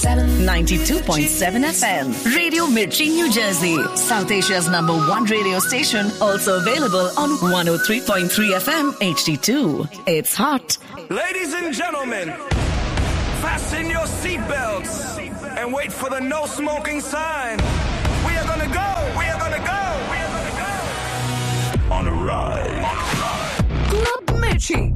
92.7 FM. Radio Mirchi, New Jersey. South Asia's #1 radio station. Also available on 103.3 FM HD2. It's hot. Ladies and gentlemen, fasten your seatbelts and wait for the no smoking sign.